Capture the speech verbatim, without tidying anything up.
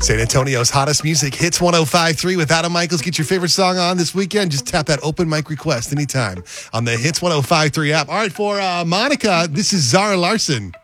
San Antonio's hottest music, Hits one oh five point three with Adam Michaels. Get your favorite song on this weekend. Just tap that open mic request anytime on the Hits one oh five point three app. All right, for uh, Monica, this is Zara Larson.